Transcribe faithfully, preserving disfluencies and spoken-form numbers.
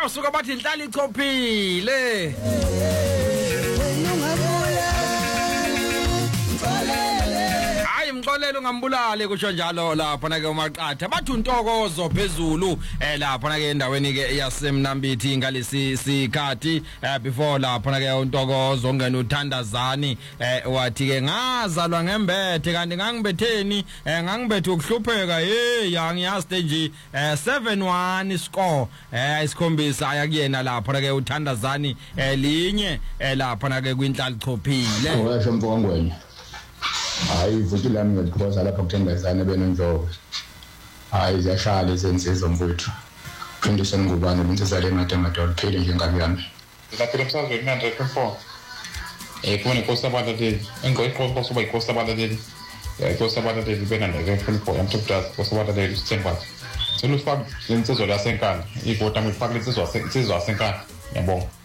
basuka bathi inhlali ichophile Mxolelo ngambulale kusho njalo lapha na ke uMaqatha bathi untokozo phezulu eh lapha na ke endaweni ke yasemnambithi ngalesi sikhathi eh before lapha na ke untokozo ngene uthandazani eh wathi ke ngazalwa ngembethe kanti ngangibetheni eh ngangibethe ukuhlupheka hey yangiyaste nje eh seven one score eh isikhombisa ayakuyena lapha na ke uthandazani eh linye eh lapha na ke kwinhlali chophile washo mpongweni hayi vuti lami ngikhoza lapha kuthengezana benondlovu hayi ziyashaya izenzizo mfowethu phindise ngubani insizale emademada oliphile njengabi yami ngaphelele msazweni nine hundred four eh kune kosa badadeli engoyiqoqo soba ikosa badadeli eh kosa badadeli bena nine hundred four yamthupha kosa badadeli sithemba selufaka insizwa lasenkani ivota ngifaka insizwa insizwa yasenkani yabonga